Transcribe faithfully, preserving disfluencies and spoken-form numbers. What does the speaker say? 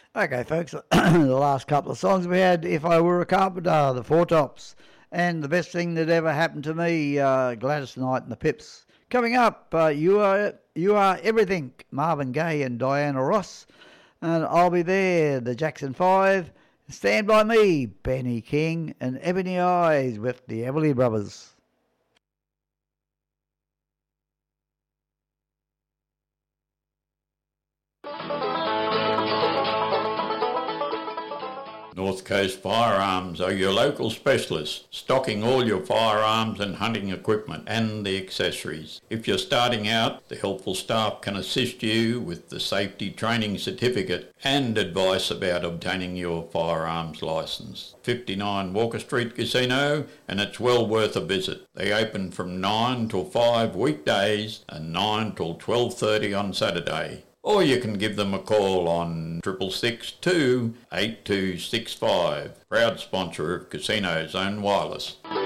Okay, folks, the last couple of songs we had, If I Were a Carpenter, the Four Tops, and the best thing that ever happened to me, uh, Gladys Knight and the Pips. Coming up, uh, You Are You Are Everything, Marvin Gaye and Diana Ross, and I'll Be There, the Jackson Five, Stand By Me, Benny King, and Ebony Eyes with the Everly Brothers. North Coast Firearms are your local specialists, stocking all your firearms and hunting equipment and the accessories. If you're starting out, the helpful staff can assist you with the safety training certificate and advice about obtaining your firearms licence. fifty-nine Walker Street Casino, and it's well worth a visit. They open from nine till five weekdays and nine till twelve thirty on Saturday. Or you can give them a call on triple six two eight two six five. Proud sponsor of Casino Zone Wireless.